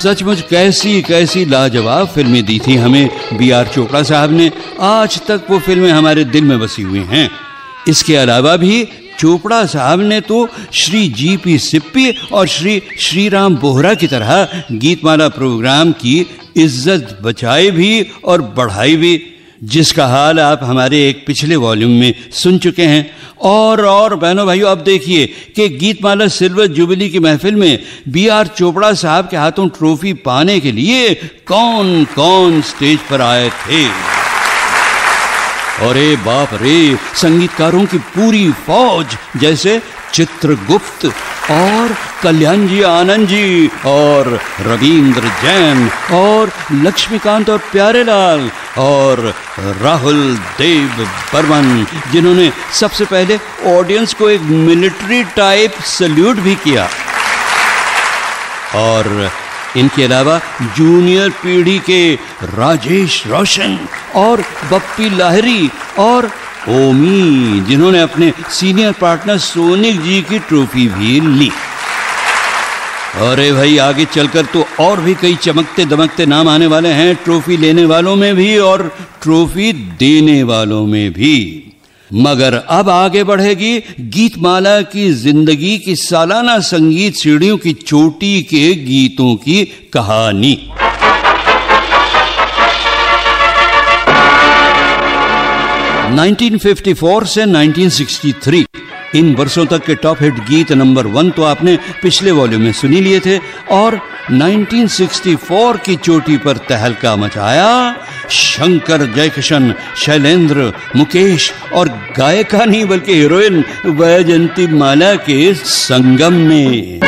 सचमुच कैसी कैसी लाजवाब फिल्में दी थी हमें B.R. चोपड़ा साहब ने। आज तक वो फिल्में हमारे दिल में बसी हुई हैं। इसके अलावा भी चोपड़ा साहब ने तो श्री G.P. सिप्पी और श्री श्रीराम बोहरा की तरह गीतमाला प्रोग्राम की इज्जत बचाई भी और बढ़ाई भी, जिसका हाल आप हमारे एक पिछले वॉल्यूम में सुन चुके हैं। और बहनों भाइयों, अब देखिए कि गीतमाला सिल्वर जुबली की महफिल में B.R. चोपड़ा साहब के हाथों ट्रॉफी पाने के लिए कौन कौन स्टेज पर आए थे। अरे बाप रे, संगीतकारों की पूरी फौज, जैसे चित्रगुप्त और कल्याण जी आनंद जी और रविंद्र जैन और लक्ष्मीकांत और प्यारेलाल और राहुल देव बर्मन, जिन्होंने सबसे पहले ऑडियंस को एक मिलिट्री टाइप सल्यूट भी किया। और इनके अलावा जूनियर पीढ़ी के राजेश रोशन और बप्पी लाहिरी और ओमी, जिन्होंने अपने सीनियर पार्टनर सोनिक जी की ट्रॉफी भी ली। अरे भाई, आगे चलकर तो और भी कई चमकते दमकते नाम आने वाले हैं, ट्रॉफी लेने वालों में भी और ट्रॉफी देने वालों में भी। मगर अब आगे बढ़ेगी गीतमाला की जिंदगी की सालाना संगीत सीढ़ियों की चोटी के गीतों की कहानी। (1954 से 1963 इन वर्षों तक के टॉप हिट गीत नंबर 1 तो आपने पिछले वॉल्यूम में सुनी लिए थे। और 1964 की चोटी पर तहलका मचाया शंकर जयकिशन, शैलेंद्र, मुकेश और गायिका नहीं बल्कि हीरोइन वैजयंती माला के संगम में।